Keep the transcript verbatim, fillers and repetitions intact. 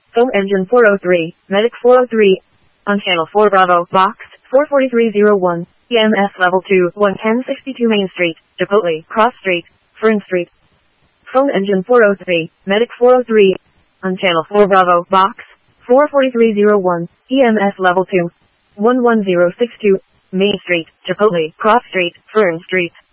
Phone engine four oh three, medic four oh three. On channel four Bravo, box four forty-three oh one. E M S level two, one ten sixty-two Main Street, Chipotle, Cross Street, Fern Street. Phone engine four oh three, medic four oh three. On channel four Bravo, box four forty-three oh one. E M S level two, one one zero six two. Main Street, Chipotle, Cross Street, Fern Street.